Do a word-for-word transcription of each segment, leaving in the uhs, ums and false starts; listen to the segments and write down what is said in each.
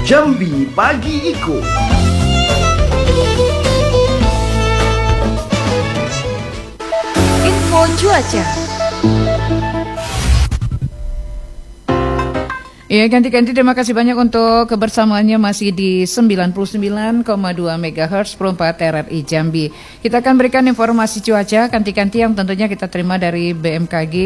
Jambi Pagi Iko. Info cuaca. Ya, ganti-ganti terima kasih banyak untuk kebersamaannya masih di sembilan puluh sembilan koma dua megahertz per empat R R I Jambi. Kita akan berikan informasi cuaca ganti-ganti yang tentunya kita terima dari B M K G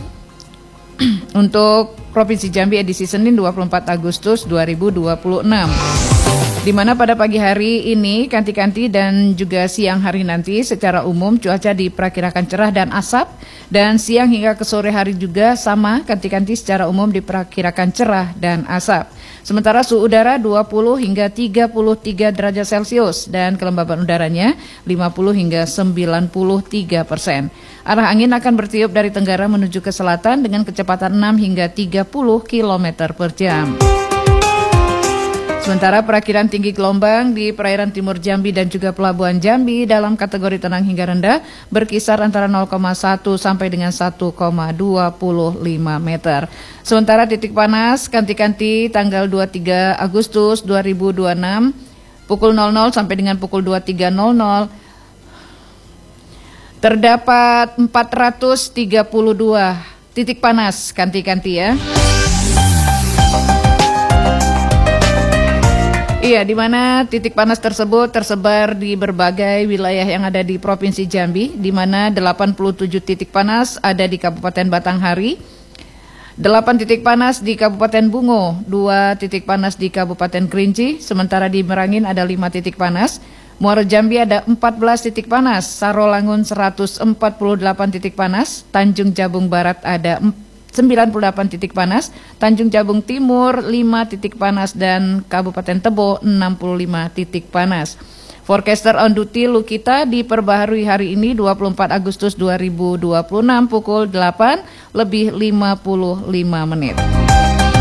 untuk Provinsi Jambi edisi Senin dua puluh empat Agustus dua ribu dua puluh enam. Di mana pada pagi hari ini, kanti-kanti dan juga siang hari nanti secara umum cuaca diperkirakan cerah dan asap, dan siang hingga ke sore hari juga sama, kanti-kanti secara umum diperkirakan cerah dan asap. Sementara suhu udara dua puluh hingga tiga puluh tiga derajat Celcius dan kelembaban udaranya lima puluh hingga sembilan puluh tiga persen. Arah angin akan bertiup dari tenggara menuju ke selatan dengan kecepatan enam hingga tiga puluh kilometer per jam. Sementara perakiran tinggi gelombang di perairan timur Jambi dan juga pelabuhan Jambi dalam kategori tenang hingga rendah berkisar antara nol koma satu sampai dengan satu koma dua lima meter. Sementara titik panas kanti-kanti tanggal dua puluh tiga Agustus dua ribu dua puluh enam pukul nol nol sampai dengan pukul dua puluh tiga nol nol terdapat empat ratus tiga puluh dua titik panas kanti-kanti ya. Iya, di mana titik panas tersebut tersebar di berbagai wilayah yang ada di Provinsi Jambi, di mana delapan puluh tujuh titik panas ada di Kabupaten Batanghari, delapan titik panas di Kabupaten Bungo, dua titik panas di Kabupaten Kerinci, sementara di Merangin ada lima titik panas, Muaro Jambi ada empat belas titik panas, Sarolangun seratus empat puluh delapan titik panas, Tanjung Jabung Barat ada sembilan puluh delapan titik panas, Tanjung Jabung Timur lima titik panas, dan Kabupaten Tebo enam puluh lima titik panas. Forecaster on duty Lukita diperbaharui hari ini dua puluh empat Agustus dua ribu dua puluh enam pukul delapan lebih lima puluh lima menit.